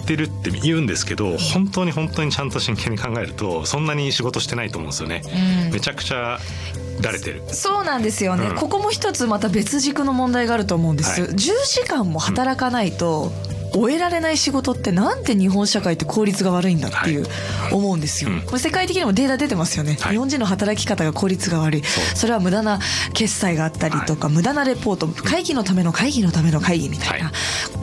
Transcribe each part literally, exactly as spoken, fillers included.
ってるって言うんですけど、本当に本当にちゃんと真剣に考えるとそんなに仕事してないと思うんですよね、うん、めちゃくちゃだれてる。 そうなんですよね、うん、ここも一つまた別軸の問題があると思うんです、はい、じゅうじかんも働かないと、うん終えられない仕事ってなんで日本社会って効率が悪いんだっていう思うんですよ、はいうん、これ世界的にもデータ出てますよね、はい、日本人の働き方が効率が悪い。 そ, それは無駄な決済があったりとか、はい、無駄なレポート、会議のための会議のための会議みたいな、はい、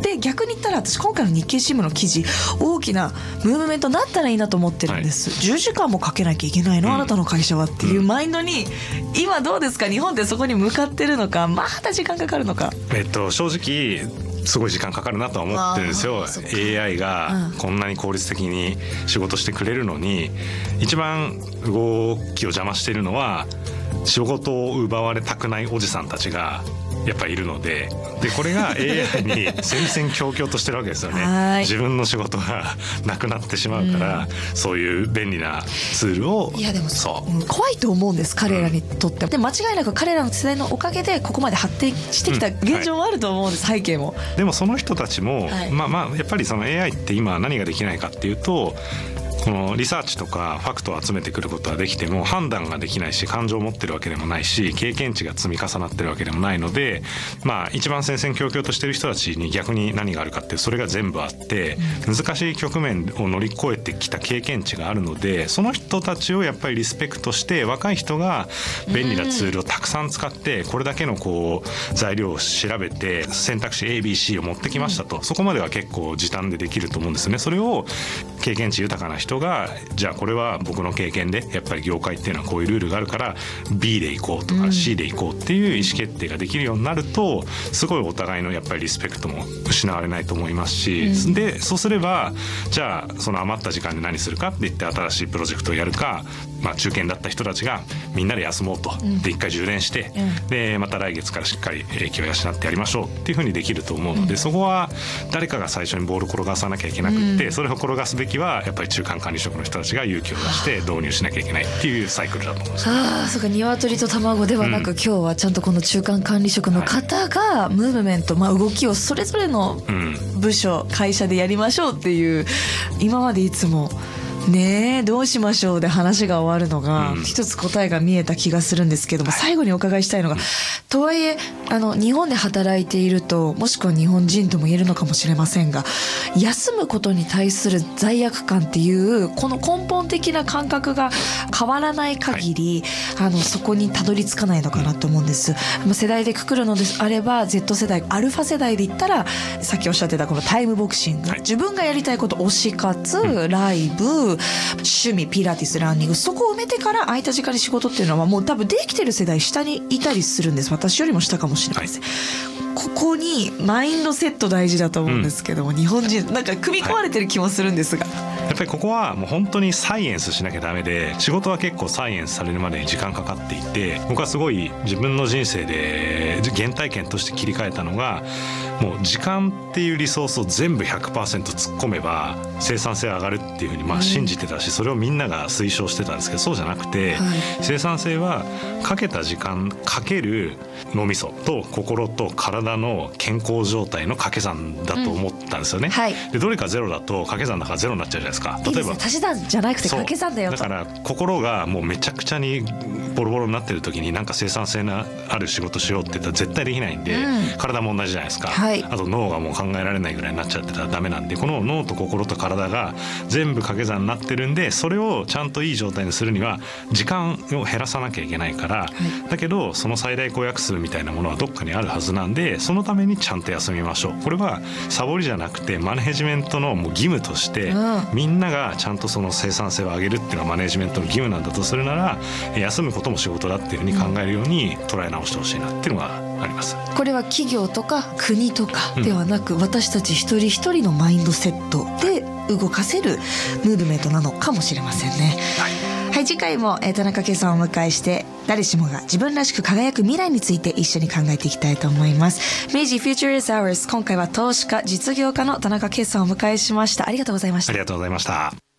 で逆に言ったら私今回の日経新聞の記事大きなムーブメントになったらいいなと思ってるんです、はい、じゅうじかんもかけなきゃいけないの、うん、あなたの会社はっていうマインドに今どうですか、日本ってそこに向かってるのか、まだ時間かかるのか。 えっと正直すごい時間かかるなとは思ってるんですよ。 エーアイ がこんなに効率的に仕事してくれるのに、一番動きを邪魔しているのは仕事を奪われたくないおじさんたちがやっぱりいるので、でこれが エーアイ に戦々恐々としてるわけですよね自分の仕事がなくなってしまうから、うん、そういう便利なツールを。 いやでもそう怖いと思うんです彼らにとって、うん、で間違いなく彼らの世代のおかげでここまで発展してきた現状もあると思うんです、うんはい、背景も。 でもその人たちも、はい、まあまあやっぱりその エーアイ って今何ができないかっていうと、このリサーチとかファクトを集めてくることはできても判断ができないし、感情を持ってるわけでもないし、経験値が積み重なってるわけでもないので、まあ一番戦々恐々としてる人たちに逆に何があるかって、それが全部あって難しい局面を乗り越えてきた経験値があるので、その人たちをやっぱりリスペクトして、若い人が便利なツールをたくさん使ってこれだけのこう材料を調べて選択肢 エービーシー を持ってきましたと、そこまでは結構時短でできると思うんですね。それを経験値豊かな人が、じゃあこれは僕の経験でやっぱり業界っていうのはこういうルールがあるから ビー で行こうとか シー で行こうっていう意思決定ができるようになると、すごいお互いのやっぱりリスペクトも失われないと思いますし、うん、でそうすればじゃあその余った時間で何するかって言って新しいプロジェクトをやるか、まあ、中堅だった人たちがみんなで休もうと、うん、で一回充電して、うん、でまた来月からしっかり気を養ってやりましょうっていうふうにできると思うので、うん、そこは誰かが最初にボールを転がさなきゃいけなくって、うん、それを転がすべきはやっぱり中間管理職の人たちが勇気を出して導入しなきゃいけないっていうサイクルだと思うんです。 ああ、そうか、鶏と卵ではなく、うん、今日はちゃんとこの中間管理職の方がムーブメント、まあ、動きをそれぞれの部署、うん、会社でやりましょうっていう、今までいつもねえどうしましょうで話が終わるのが、うん、一つ答えが見えた気がするんですけども、はい、最後にお伺いしたいのが、うん、とはいえあの日本で働いていると、もしくは日本人とも言えるのかもしれませんが、休むことに対する罪悪感っていうこの根本的な感覚が変わらない限り、はい、あのそこにたどり着かないのかなと思うんです、うん、世代でくくるのであれば Z 世代、アルファ世代で言ったらさっきおっしゃってたこのタイムボクシング、はい、自分がやりたいこと、推し活、うん、ライブ、趣味、ピラティス、ランニング、そこを埋めてから空いた時間に仕事っていうのはもう多分できてる世代下にいたりするんです。私よりも下かもしれません、はい、ここにマインドセット大事だと思うんですけども、うん、日本人なんか組み込まれてる気もするんですが、はい、 やっぱりここはもう本当にサイエンスしなきゃダメで、仕事は結構サイエンスされるまでに時間かかっていて、僕はすごい自分の人生で原体験として切り替えたのが、もう時間っていうリソースを全部 ひゃくパーセント 突っ込めば生産性上がるっていうふうにまあ信じてたし、それをみんなが推奨してたんですけど、そうじゃなくて、生産性はかけた時間かける脳みそと心と体の健康状態の掛け算だと思ったんですよね、うんはい、でどれかゼロだと掛け算だからゼロになっちゃうじゃないですか。例えばいいですね、足し算じゃなくて掛け算だよと。だから心がもうめちゃくちゃにボロボロになってる時になんか生産性のある仕事しようって言ったら絶対できないんで、うん、体も同じじゃないですか、はい、あと脳がもう考えられないぐらいになっちゃってたらダメなんで、この脳と心と体が全部掛け算になってるんで、それをちゃんといい状態にするには時間を減らさなきゃいけないから、はい、だけどその最大公約数みたいなものはどっかにあるはずなんで、そのためにちゃんと休みましょう。これはサボりじゃなくてマネジメントのもう義務として、うん、みんながちゃんとその生産性を上げるっていうのはマネジメントの義務なんだとするなら、休むことも仕事だっていうふうに考えるように捉え直してほしいなっていうのがあります。 これは企業とか国とかではなく、うん、私たち一人一人のマインドセットで動かせるムーブメントなのかもしれませんね。はい、はい、次回も田中圭さんをお迎えして誰しもが自分らしく輝く未来について一緒に考えていきたいと思います。明治 Future is Ours、 今回は投資家実業家の田中圭さんをお迎えしました。ありがとうございました。 ありがとうございました。